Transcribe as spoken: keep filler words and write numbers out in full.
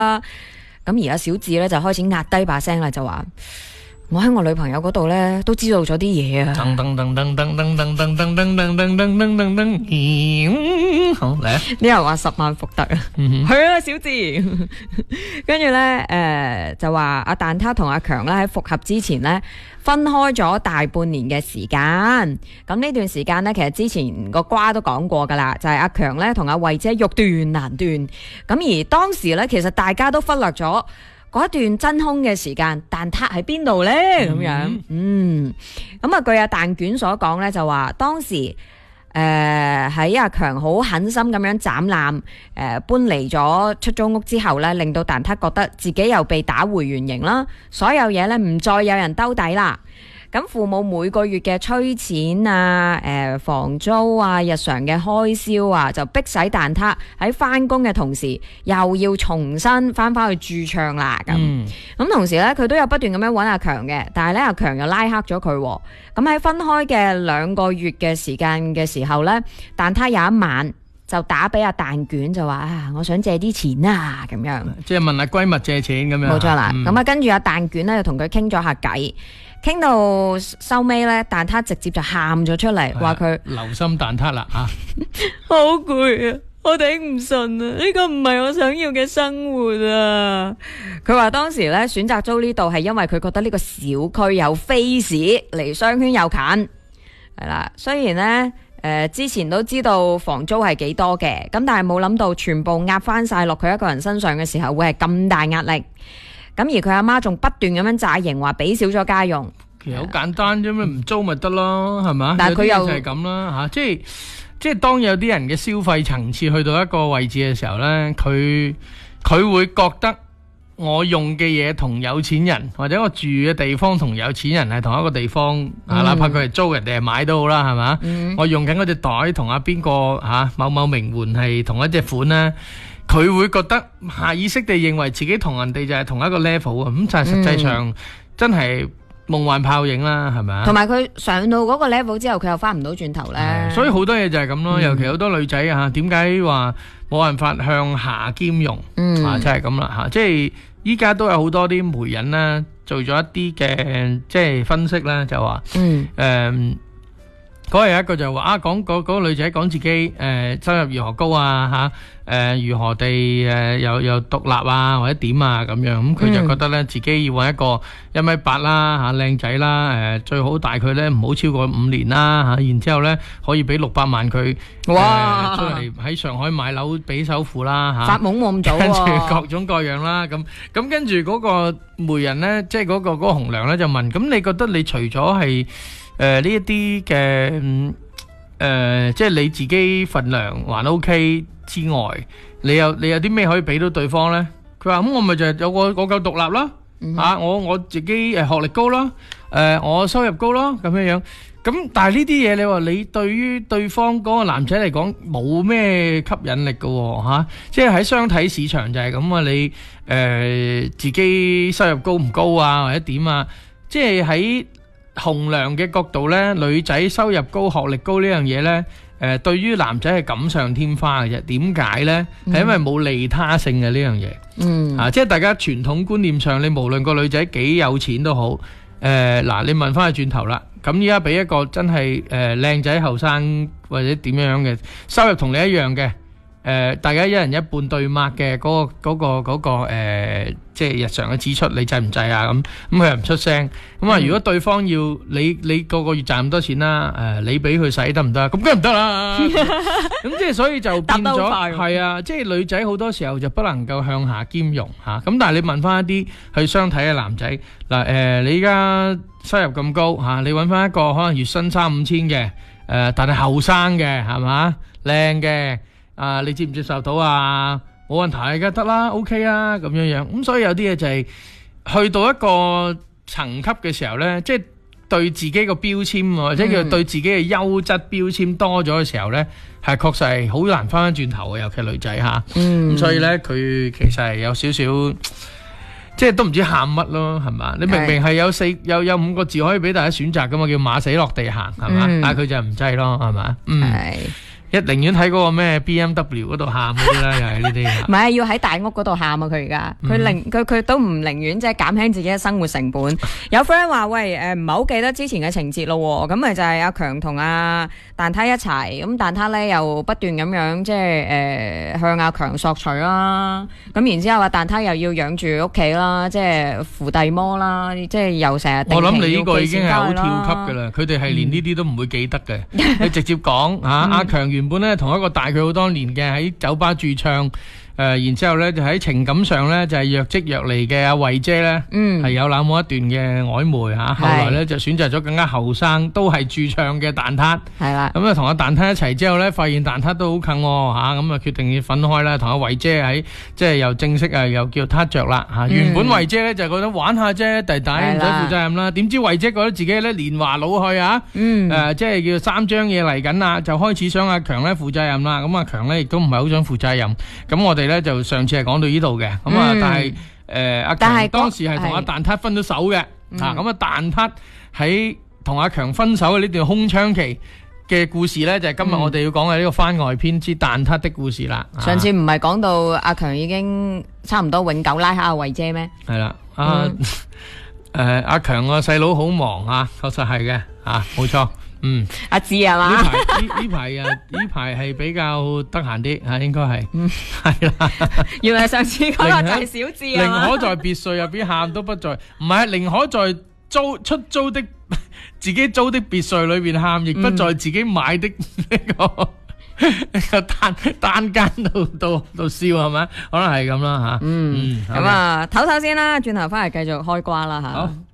咁而家小智咧就開始壓低把聲啦，就話我喺我女朋友嗰度咧都知道咗啲嘢啊！噔噔噔噔噔噔噔噔噔噔噔噔噔噔噔，好嚟啊！呢人話十萬伏特啊，係啊，小智。跟住咧，誒就話阿蛋撻同阿強咧喺復合之前咧分開咗大半年嘅時間。咁呢段時間咧，其實之前個瓜都講過噶啦，就係阿強咧同阿慧姐欲斷難斷。咁而當時咧，其實大家都忽略咗嗰段真空嘅時間，蛋撻喺邊度呢？咁樣，嗯，咁啊，據阿蛋卷所講呢，就話當時誒喺阿強好狠心咁樣斬纜，誒、呃、搬離咗出租屋之後呢，令到蛋撻覺得自己又被打回原形啦，所有嘢呢唔再有人兜底啦。咁父母每個月嘅催錢啊、誒、呃、房租啊、日常嘅開銷啊，就逼使蛋撻喺翻工嘅同時，又要重新翻返去駐唱啦。咁咁、嗯、同時咧，佢都有不斷咁樣揾阿強嘅，但係咧阿強又拉黑咗佢。咁喺分開嘅兩個月嘅時間嘅時候咧，蛋撻有一晚就打俾阿蛋卷，就話啊，我想借啲錢啊，咁樣， 即係問阿閨蜜借錢咁樣。 冇錯啦。咁啊、嗯，跟住阿蛋卷咧就同佢傾咗下偈。傾到收尾咧，蛋撻直接就喊咗出嚟，話佢留心蛋撻啦吓， 好攰啊，我頂唔順啊，呢個唔係我想要嘅生活啊。佢話當時咧選擇租呢度係因為佢覺得呢個小區有飛市，離商圈又近，係啦。雖然咧誒、呃、之前都知道房租係幾多嘅，咁但係冇諗到全部壓翻晒落佢一個人身上嘅時候，會係咁大壓力。咁而佢阿媽仲不斷咁樣詐型，話俾少咗家用。 其實好簡單啫嘛，唔租咪得咯，係嘛？ 但係佢又就係咁啦吓，即係即係當有啲人嘅消費層次去到一個位置嘅時候咧，佢佢會覺得我用嘅嘢同有錢人，或者我住嘅地方同有錢人係同一個地方啊，嗯、哪怕佢係租人哋係買都好啦，係嘛？嗯、我用緊嗰隻袋同阿邊個吓某某名媛係同一隻款咧。佢會覺得下意識地認為自己同人哋就係同一個 level 啊，咁但係實際上、嗯、真係夢幻泡影啦，係咪啊？同埋佢上到嗰個 level 之後，佢又翻唔到轉頭咧。所以好多嘢就係咁咯，嗯、尤其好多女仔啊，點解話冇辦法向下兼容、嗯、啊？就係咁啦嚇，即係依家都有好多啲媒人啦，做咗一啲嘅即係分析啦，就話嗯誒。嗯嗰日有一個就話啊，講嗰嗰個女仔講自己誒、呃、收入如何高啊嚇，誒、呃、如何地誒又又獨立啊或者點啊咁樣，咁佢就覺得咧自己要揾一個一米八啦嚇靚仔啦，誒、呃、最好大佢咧唔好超過五年啦嚇、啊，然之後咧可以俾六百萬佢，哇！出嚟喺上海買樓俾首付啦嚇，發懵冇咁早喎，跟住各種各樣啦咁，咁跟住嗰個媒人咧，即係嗰個嗰個紅娘咧就問，咁你覺得你除咗係誒呢一啲嘅誒，即係你自己份糧還 OK 之外，你有你有啲咩可以俾到對方咧？佢話咁我咪就係有個我夠獨立啦，嚇我我自己誒學歷高啦，誒我收入高啦，咁樣樣。咁但係呢啲嘢你話你對於對方嗰個男仔嚟講冇咩吸引力㗎喎嚇，即係喺相睇市場就係咁啊！你誒自己收入高唔高啊，或者點啊？即係喺紅娘嘅角度咧，女仔收入高、學歷高呢樣嘢咧，誒對於男仔係錦上添花嘅啫。點解咧？係因為冇利他性嘅呢樣嘢。嗯，啊，即係大家傳統觀念上，你無論個女仔幾有錢都好，誒嗱，你問翻佢轉頭啦。咁依家俾一個真係誒靚仔後生或者點樣嘅收入同你一樣嘅，誒大家一人一半對擘嘅嗰個嗰個嗰個誒，即係日常嘅支出，你制唔制啊？咁咁佢又唔出聲。咁啊，如果對方要你你個個月賺咁多錢啦，誒你俾佢使得唔得？咁梗係唔得啦。咁即係所以就變咗係啊，即係女仔好多時候就不能夠向下兼容嚇。咁但係你問翻一啲去相睇嘅男仔嗱，誒你依家收入咁高嚇，你揾翻一個可能月薪三五千嘅，誒但係後生嘅係嘛，靚嘅。啊！你接唔接受到啊？冇問題嘅，得啦 ，OK 啊，咁樣樣。咁所以有啲嘢就係去到一個層級嘅時候咧，即係對自己個標籤或者叫對自己嘅優質標籤多咗嘅時候咧，係確實係好難翻翻轉頭嘅，尤其係女仔吓。咁所以咧，佢其實係有少少，即係都唔知喊乜咯，係嘛？你明明係有四有有五個字可以俾大家選擇噶嘛，叫馬死落地行，係嘛？但係佢就唔制咯，係嘛？嗯。 一寧願睇嗰個咩 B M W 嗰度喊嗰啲啦，又係呢啲。 唔係要喺大屋嗰度喊啊！佢而家佢寧佢佢都唔寧願即係減輕自己嘅生活成本。有 friend 話喂誒唔係好記得之前嘅情節咯，咁咪就係阿強同阿蛋撻一齊，咁蛋撻咧又不斷咁樣即係誒、呃、向阿強索取啦，咁然之後阿蛋撻又要養住屋企啦，即係扶弟魔啦，即係又成日定期要寄錢我諗你呢個已經係好跳級啦噶啦，佢哋係連呢啲都唔會記得嘅，你直接講嚇阿強原本咧同一個大佢好多年嘅喺酒吧駐唱。誒、呃，然之後咧就喺情感上咧就係、是、若即若離嘅阿慧姐咧，係、嗯、有那麼一段嘅曖昧嚇、啊，後來咧就選擇咗更加後生，都係駐唱嘅蛋撻，係啦。咁啊同阿蛋撻一齊之後咧，發現蛋撻都好近喎嚇，咁啊決定要分開啦，同阿慧姐喺即係又正式啊又叫撻着啦嚇。原本慧姐咧就覺得玩下啫，弟弟唔使負責任啦。點知慧姐覺得自己咧年華老去啊，誒、嗯呃、即係叫三張嘢嚟緊啦，就開始想阿強咧負責任啦。咁阿強咧亦都唔係好想負責任。咁我哋咧就上次係講到呢度嘅，咁、嗯、啊，但係誒阿強當時係同阿蛋撻分咗手嘅，啊，咁啊蛋撻喺同阿強分手嘅呢段空窗期嘅故事咧，就係、是、今日我哋要講嘅呢個番外篇之蛋撻的故事啦。上次唔係講到阿強已經差唔多永久拉黑阿慧姐咩？係啦，阿誒阿強個細佬好忙啊，確實係嘅，啊，冇錯。嗯，阿志係嘛？呢排呢呢排啊，呢排係比較得閒啲吓，應該係，係啦。原來上次嗰個就係小志啊嘛。寧可在別墅入邊喊都不在，唔係，寧可在租出租的自己租的別墅裏邊喊，亦不在自己買的呢個呢個單單間度度度笑係咪？可能係咁啦吓。嗯，咁啊，唞唞先啦，轉頭翻嚟繼續開瓜啦吓。